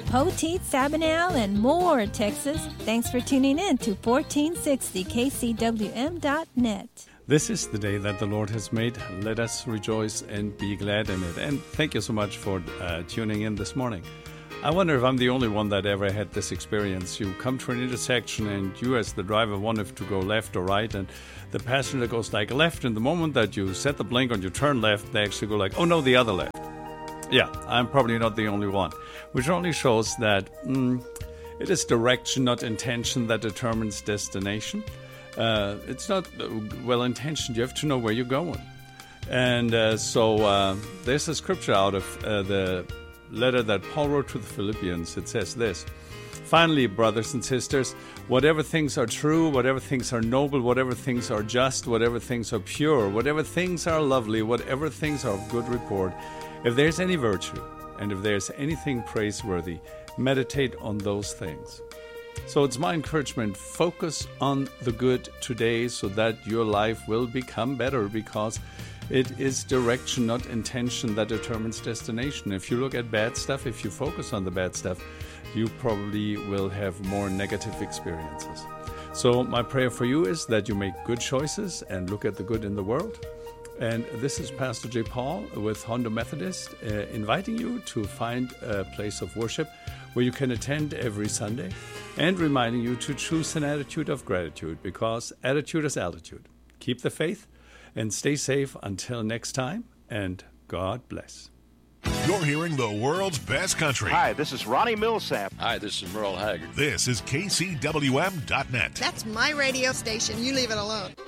Poteet, Sabinal, and more, Texas. Thanks for tuning in to 1460 KCWM.net. This is the day that the Lord has made. Let us rejoice and be glad in it. And thank you so much for tuning in this morning. I wonder if I'm the only one that ever had this experience. You come to an intersection and you as the driver wanted to go left or right, and the passenger goes like left, and the moment that you set the blink on you turn left, they actually go like, oh no, the other left. Yeah, I'm probably not the only one, which only shows that it is direction, not intention, that determines destination. It's not well-intentioned. You have to know where you're going. And so there's a scripture out of the letter that Paul wrote to the Philippians. It says this: "Finally, brothers and sisters, whatever things are true, whatever things are noble, whatever things are just, whatever things are pure, whatever things are lovely, whatever things are of good report, if there's any virtue, and if there's anything praiseworthy, meditate on those things." So it's my encouragement, focus on the good today so that your life will become better, because it is direction, not intention, that determines destination. If you look at bad stuff, if you focus on the bad stuff, you probably will have more negative experiences. So my prayer for you is that you make good choices and look at the good in the world. And this is Pastor J. Paul with Hondo Methodist, inviting you to find a place of worship where you can attend every Sunday, and reminding you to choose an attitude of gratitude, because attitude is altitude. Keep the faith and stay safe until next time, and God bless. You're hearing the world's best country. Hi, this is Ronnie Millsap. Hi, this is Merle Haggard. This is KCWM.net. That's my radio station. You leave it alone.